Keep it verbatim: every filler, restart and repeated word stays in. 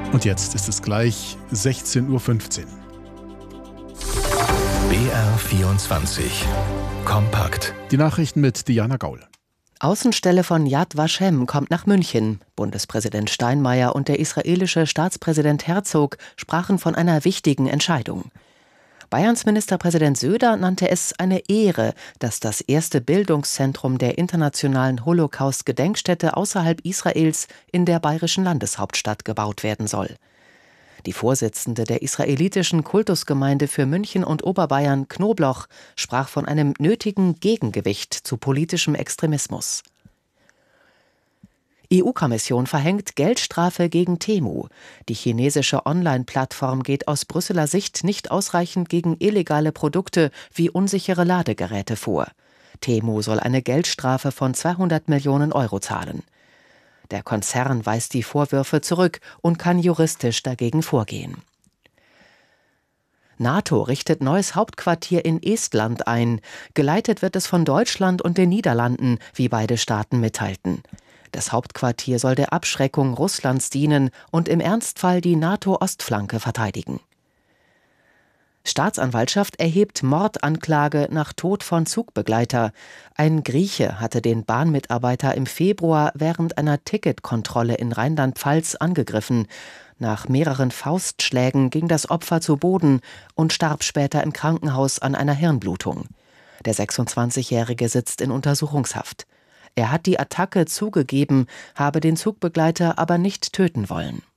Und jetzt ist es gleich sechzehn Uhr fünfzehn. B R vierundzwanzig Kompakt. Die Nachrichten mit Diana Gaul. Außenstelle von Yad Vashem kommt nach München. Bundespräsident Steinmeier und der israelische Staatspräsident Herzog sprachen von einer wichtigen Entscheidung. Bayerns Ministerpräsident Söder nannte es eine Ehre, dass das erste Bildungszentrum der internationalen Holocaust-Gedenkstätte außerhalb Israels in der bayerischen Landeshauptstadt gebaut werden soll. Die Vorsitzende der israelitischen Kultusgemeinde für München und Oberbayern, Knobloch, sprach von einem nötigen Gegengewicht zu politischem Extremismus. E U-Kommission verhängt Geldstrafe gegen Temu. Die chinesische Online-Plattform geht aus Brüsseler Sicht nicht ausreichend gegen illegale Produkte wie unsichere Ladegeräte vor. Temu soll eine Geldstrafe von zweihundert Millionen Euro zahlen. Der Konzern weist die Vorwürfe zurück und kann juristisch dagegen vorgehen. NATO richtet neues Hauptquartier in Estland ein. Geleitet wird es von Deutschland und den Niederlanden, wie beide Staaten mitteilten. Das Hauptquartier soll der Abschreckung Russlands dienen und im Ernstfall die NATO-Ostflanke verteidigen. Staatsanwaltschaft erhebt Mordanklage nach Tod von Zugbegleiter. Ein Grieche hatte den Bahnmitarbeiter im Februar während einer Ticketkontrolle in Rheinland-Pfalz angegriffen. Nach mehreren Faustschlägen ging das Opfer zu Boden und starb später im Krankenhaus an einer Hirnblutung. Der sechsundzwanzigjährige sitzt in Untersuchungshaft. Er hat die Attacke zugegeben, habe den Zugbegleiter aber nicht töten wollen.